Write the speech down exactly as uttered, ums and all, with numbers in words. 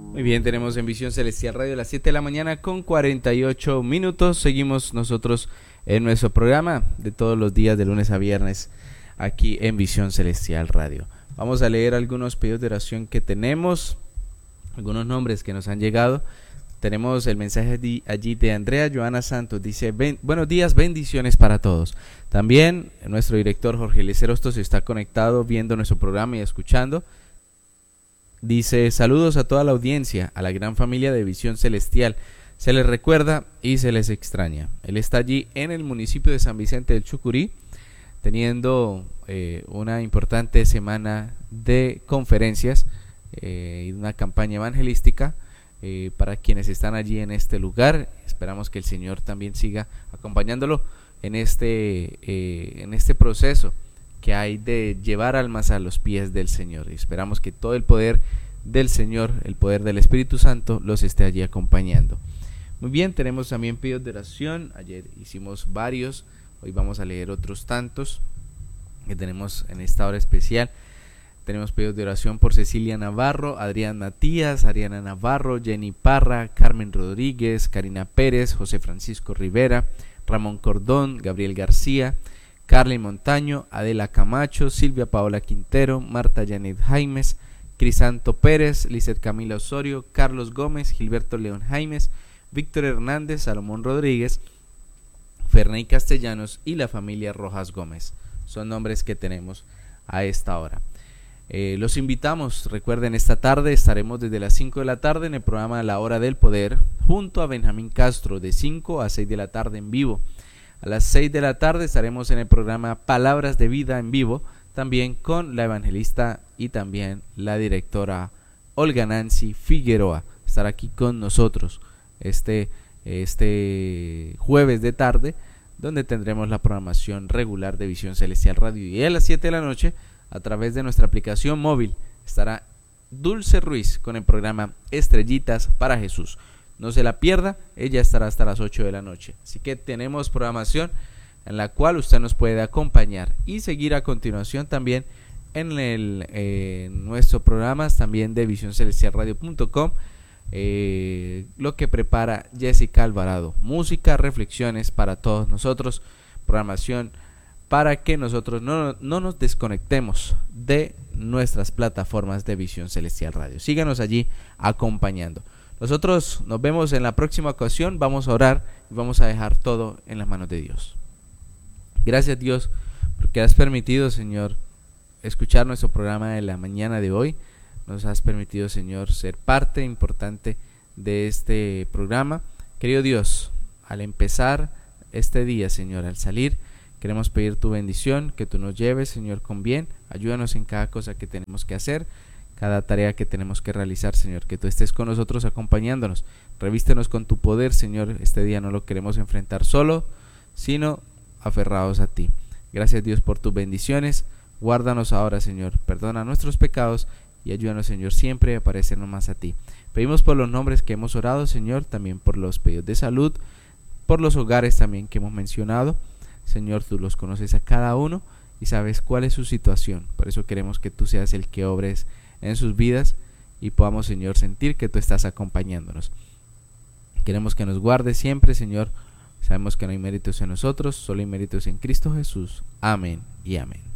Muy bien, tenemos en Visión Celestial Radio a las siete de la mañana con cuarenta y ocho minutos. Seguimos nosotros en nuestro programa de todos los días de lunes a viernes aquí en Visión Celestial Radio. Vamos a leer algunos pedidos de oración que tenemos, algunos nombres que nos han llegado. Tenemos el mensaje de, allí de Andrea Joana Santos, dice: ben, buenos días, bendiciones para todos. También nuestro director Jorge Eliezer Hostos está conectado viendo nuestro programa y escuchando. Dice: saludos a toda la audiencia, a la gran familia de Visión Celestial. Se les recuerda y se les extraña. Él está allí en el municipio de San Vicente del Chucurí, teniendo eh, una importante semana de conferencias eh, y una campaña evangelística eh, para quienes están allí en este lugar. Esperamos que el Señor también siga acompañándolo en este, eh, en este proceso que hay de llevar almas a los pies del Señor. Y esperamos que todo el poder del Señor, el poder del Espíritu Santo, los esté allí acompañando. Muy bien, tenemos también pedidos de oración. Ayer hicimos varios, hoy vamos a leer otros tantos que tenemos en esta hora especial. Tenemos pedidos de oración por Cecilia Navarro, Adrián Matías, Ariana Navarro, Jenny Parra, Carmen Rodríguez, Karina Pérez, José Francisco Rivera, Ramón Cordón, Gabriel García, Carly Montaño, Adela Camacho, Silvia Paola Quintero, Marta Janet Jaimes, Crisanto Pérez, Lizeth Camila Osorio, Carlos Gómez, Gilberto León Jaimes, Víctor Hernández, Salomón Rodríguez, Ferney Castellanos y la familia Rojas Gómez. Son nombres que tenemos a esta hora. Eh, los invitamos, recuerden, esta tarde estaremos desde las cinco de la tarde en el programa La Hora del Poder, junto a Benjamín Castro, de cinco a seis de la tarde en vivo. A las seis de la tarde estaremos en el programa Palabras de Vida en vivo, también con la evangelista y también la directora Olga Nancy Figueroa. Estará aquí con nosotros este, este jueves de tarde, donde tendremos la programación regular de Visión Celestial Radio. Y a las siete de la noche, a través de nuestra aplicación móvil, estará Dulce Ruiz con el programa Estrellitas para Jesús. No se la pierda, ella estará hasta las ocho de la noche. Así que tenemos programación en la cual usted nos puede acompañar y seguir a continuación también en, el, eh, en nuestros programas también de visión celestial radio punto com, eh, lo que prepara Jessica Alvarado. Música, reflexiones para todos nosotros, programación para que nosotros no, no nos desconectemos de nuestras plataformas de Visión Celestial Radio. Síganos allí acompañando. Nosotros nos vemos en la próxima ocasión. Vamos a orar y vamos a dejar todo en las manos de Dios. Gracias, Dios, porque has permitido, Señor, escuchar nuestro programa de la mañana de hoy. Nos has permitido, Señor, ser parte importante de este programa. Querido Dios, al empezar este día, Señor, al salir, queremos pedir tu bendición, que tú nos lleves, Señor, con bien. Ayúdanos en cada cosa que tenemos que hacer, cada tarea que tenemos que realizar, Señor, que tú estés con nosotros acompañándonos. Revístenos con tu poder, Señor. Este día no lo queremos enfrentar solo, sino aferrados a ti. Gracias, Dios, por tus bendiciones. Guárdanos ahora, Señor. Perdona nuestros pecados y ayúdanos, Señor, siempre a parecernos más a ti. Pedimos por los nombres que hemos orado, Señor, también por los pedidos de salud, por los hogares también que hemos mencionado. Señor, tú los conoces a cada uno y sabes cuál es su situación. Por eso queremos que tú seas el que obres en sus vidas y podamos, Señor, sentir que tú estás acompañándonos. Queremos que nos guardes siempre, Señor. Sabemos que no hay méritos en nosotros, solo hay méritos en Cristo Jesús. Amén y amén.